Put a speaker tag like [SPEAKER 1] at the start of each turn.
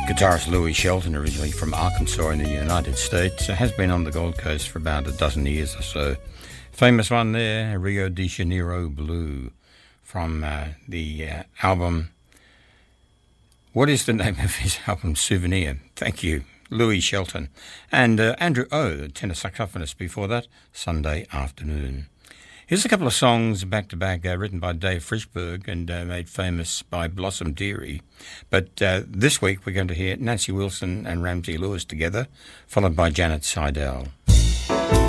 [SPEAKER 1] Guitarist Louis Shelton, originally from Arkansas in the United States, has been on the Gold Coast for about a dozen years or so. Famous one there, Rio de Janeiro Blue, from the album. What is the name of his album? Souvenir. Thank you, Louis Shelton. And Andrew O, the tenor saxophonist before that, Sunday Afternoon. Here's a couple of songs back-to-back written by Dave Frischberg and made famous by Blossom Dearie. But this week we're going to hear Nancy Wilson and Ramsey Lewis together, followed by Janet Seidel.